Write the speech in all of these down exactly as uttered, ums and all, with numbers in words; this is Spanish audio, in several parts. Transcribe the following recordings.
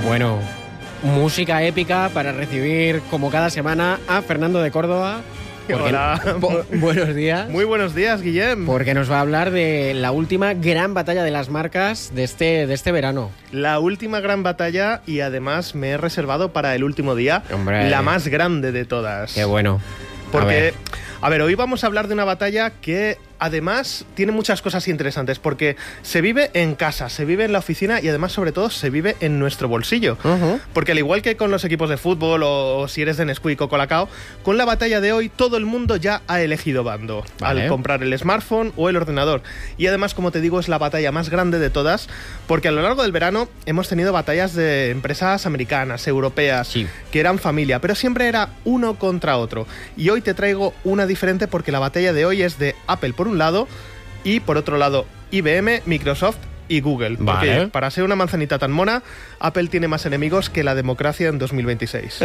Bueno, música épica para recibir como cada semana a Fernando de Córdoba. Porque, Hola. Po, buenos días. Muy buenos días, Guillem. Porque nos va a hablar de la última gran batalla de las marcas de este, de este verano. La última gran batalla, y además me he reservado para el último día, Hombre. la más grande de todas. Qué bueno. Porque, a ver. a ver, hoy vamos a hablar de una batalla que además tiene muchas cosas interesantes, porque se vive en casa, se vive en la oficina y además, sobre todo, se vive en nuestro bolsillo. Uh-huh. Porque al igual que con los equipos de fútbol o, o si eres de Nesquik o Colacao, con la batalla de hoy todo el mundo ya ha elegido bando Vale. al comprar el smartphone o el ordenador. Y además, como te digo, es la batalla más grande de todas, porque a lo largo del verano hemos tenido batallas de empresas americanas, europeas, Sí. que eran familia, pero siempre era uno contra otro. Y hoy te traigo una diferente porque la batalla de hoy es de Apple por un lado y por otro lado I B M, Microsoft y Google. Porque Vale. para ser una manzanita tan mona, Apple tiene más enemigos que la democracia en dos mil veintiséis.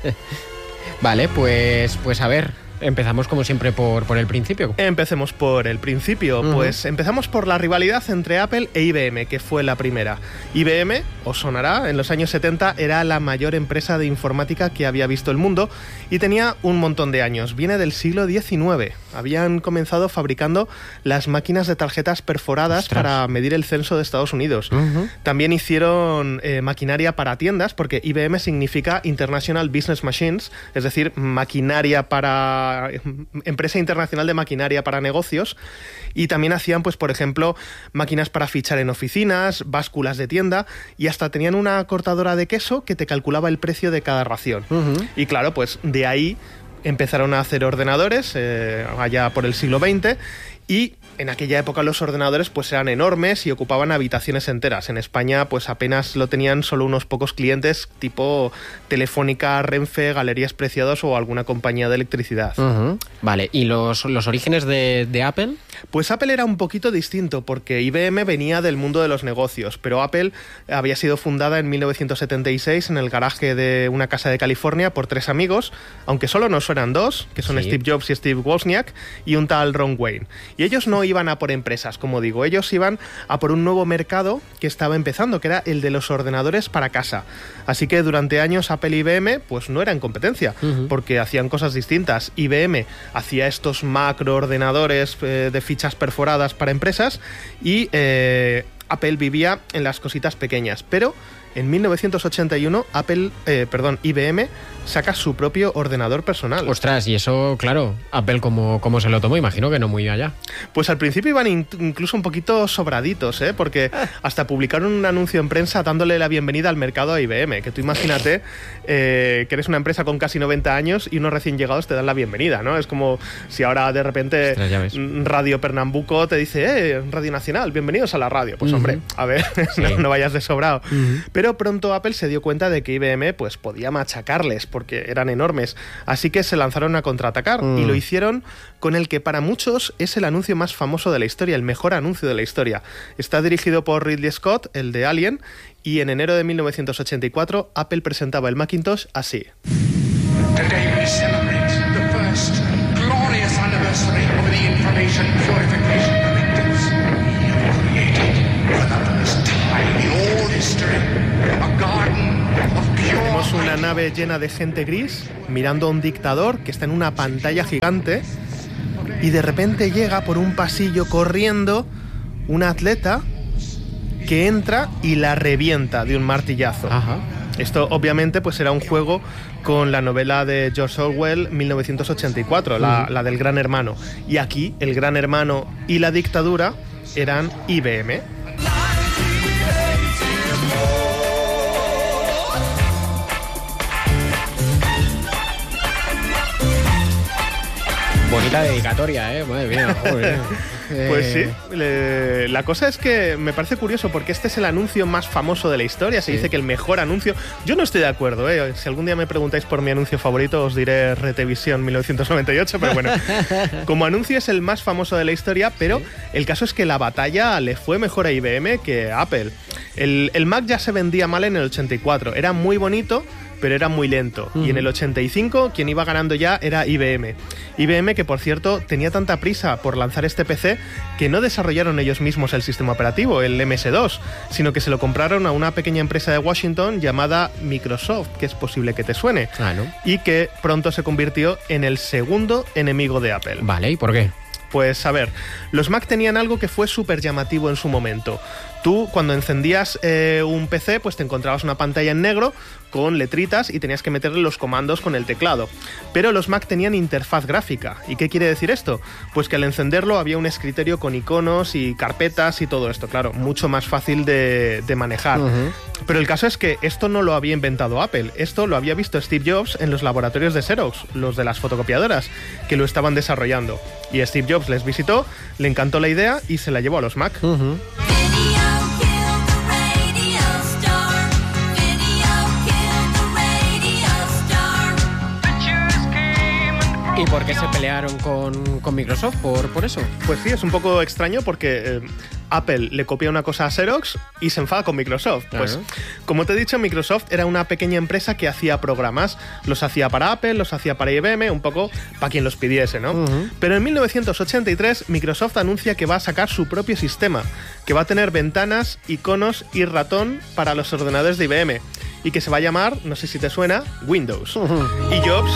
Vale, pues, pues a ver, empezamos como siempre por, por el principio. Empecemos por el principio. Uh-huh. Pues empezamos por la rivalidad entre Apple e I B M, que fue la primera. I B M, os sonará, en los años setenta era la mayor empresa de informática que había visto el mundo y tenía un montón de años. Viene del siglo diecinueve. Habían comenzado fabricando las máquinas de tarjetas perforadas Ostras. para medir el censo de Estados Unidos. Uh-huh. También hicieron eh, maquinaria para tiendas, porque I B M significa International Business Machines, es decir, maquinaria para... empresa internacional de maquinaria para negocios. Y también hacían, pues por ejemplo, máquinas para fichar en oficinas, básculas de tienda, y hasta tenían una cortadora de queso que te calculaba el precio de cada ración. Uh-huh. Y claro, pues de ahí empezaron a hacer ordenadores, eh, allá por el siglo veinte, y en aquella época los ordenadores pues eran enormes y ocupaban habitaciones enteras. En España pues apenas lo tenían solo unos pocos clientes, tipo Telefónica, Renfe, Galerías Preciados o alguna compañía de electricidad. Uh-huh. Vale, ¿y los, los orígenes de, de Apple? Pues Apple era un poquito distinto, porque I B M venía del mundo de los negocios, pero Apple había sido fundada en mil novecientos setenta y seis en el garaje de una casa de California por tres amigos, aunque solo nos eran dos, que son Sí. Steve Jobs y Steve Wozniak, y un tal Ron Wayne. Y ellos no iban a por empresas, como digo, ellos iban a por un nuevo mercado que estaba empezando, que era el de los ordenadores para casa. Así que durante años Apple y I B M pues no eran competencia, Uh-huh. porque hacían cosas distintas. I B M hacía estos macroordenadores eh, de fichas perforadas para empresas y eh, Apple vivía en las cositas pequeñas. Pero en mil novecientos ochenta y uno Apple, eh, perdón, I B M saca su propio ordenador personal. Ostras, y eso, claro, Apple como, como se lo tomó, imagino que no muy allá. Pues al principio iban in- incluso un poquito sobraditos, ¿eh? Porque hasta publicaron un anuncio en prensa dándole la bienvenida al mercado a I B M. Que tú imagínate eh, que eres una empresa con casi noventa años y unos recién llegados te dan la bienvenida, ¿no? Es como si ahora de repente Ostras, ya ves. mm, Radio Pernambuco te dice, eh, Radio Nacional, bienvenidos a la radio. Pues Ujú. hombre, a ver, Sí. no, no vayas de sobrado. Uh-huh. Pero pronto Apple se dio cuenta de que I B M pues, podía machacarles porque eran enormes. Así que se lanzaron a contraatacar Mm. y lo hicieron con el que para muchos es el anuncio más famoso de la historia, el mejor anuncio de la historia. Está dirigido por Ridley Scott, el de Alien, y en enero de mil novecientos ochenta y cuatro Apple presentaba el Macintosh así. Today we celebrate the first glorious anniversary of the Information Purification Directives. We have created for the first time in all history a garden of pure Tenemos una nave llena de gente gris mirando a un dictador que está en una pantalla gigante y de repente llega por un pasillo corriendo un atleta que entra y la revienta de un martillazo. Ajá. Esto obviamente pues era un juego con la novela de George Orwell mil novecientos ochenta y cuatro, la, la del Gran Hermano. Y aquí el Gran Hermano y la dictadura eran I B M. Bonita dedicatoria, ¿eh? Madre mía, joder. Pues Eh, sí, le- la cosa es que me parece curioso porque este es el anuncio más famoso de la historia, se Sí. dice que el mejor anuncio. Yo no estoy de acuerdo, ¿eh? Si algún día me preguntáis por mi anuncio favorito os diré Retevisión mil novecientos noventa y ocho, pero bueno, como anuncio es el más famoso de la historia, pero Sí. el caso es que la batalla le fue mejor a I B M que a Apple. El, el Mac ya se vendía mal en el ochenta y cuatro, era muy bonito, pero era muy lento. Uh-huh. Y en el ochenta y cinco quien iba ganando ya era I B M. I B M que, por cierto, tenía tanta prisa por lanzar este P C que no desarrollaron ellos mismos el sistema operativo, el M S dos, sino que se lo compraron a una pequeña empresa de Washington llamada Microsoft, que es posible que te suene, ah, ¿no? y que pronto se convirtió en el segundo enemigo de Apple. Vale, ¿y por qué? Pues a ver, los Mac tenían algo que fue súper llamativo en su momento. Tú, cuando encendías eh, un P C, pues te encontrabas una pantalla en negro con letritas y tenías que meterle los comandos con el teclado. Pero los Mac tenían interfaz gráfica. ¿Y qué quiere decir esto? Pues que al encenderlo había un escritorio con iconos y carpetas y todo esto. Claro, mucho más fácil de, de manejar. Uh-huh. Pero el caso es que esto no lo había inventado Apple. Esto lo había visto Steve Jobs en los laboratorios de Xerox, los de las fotocopiadoras, que lo estaban desarrollando. Y Steve Jobs les visitó, le encantó la idea y se la llevó a los Mac. Uh-huh. ¿Y por qué se pelearon con, con Microsoft por, por eso? Pues sí, es un poco extraño porque eh, Apple le copia una cosa a Xerox y se enfada con Microsoft. Claro. Pues, como te he dicho, Microsoft era una pequeña empresa que hacía programas. Los hacía para Apple, los hacía para I B M, un poco para quien los pidiese, ¿no? Uh-huh. Pero en mil novecientos ochenta y tres, Microsoft anuncia que va a sacar su propio sistema, que va a tener ventanas, iconos y ratón para los ordenadores de I B M. Y que se va a llamar, no sé si te suena, Windows. Uh-huh. Y Jobs...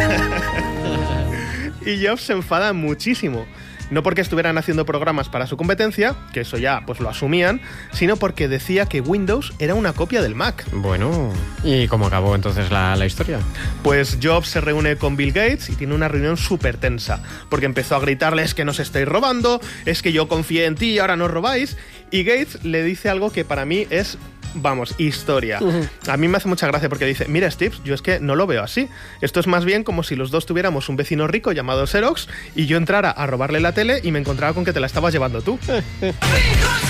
y Jobs se enfada muchísimo. No porque estuvieran haciendo programas para su competencia, que eso ya pues lo asumían, sino porque decía que Windows era una copia del Mac. Bueno, ¿y cómo acabó entonces la, la historia? Pues Jobs se reúne con Bill Gates y tiene una reunión súper tensa, porque empezó a gritarles que nos estáis robando, es que yo confié en ti y ahora nos robáis, y Gates le dice algo que para mí es... Vamos, historia. Uh-huh. A mí me hace mucha gracia porque dice, mira Steve, yo es que no lo veo así. Esto es más bien como si los dos tuviéramos un vecino rico llamado Xerox y yo entrara a robarle la tele y me encontrara con que te la estabas llevando tú.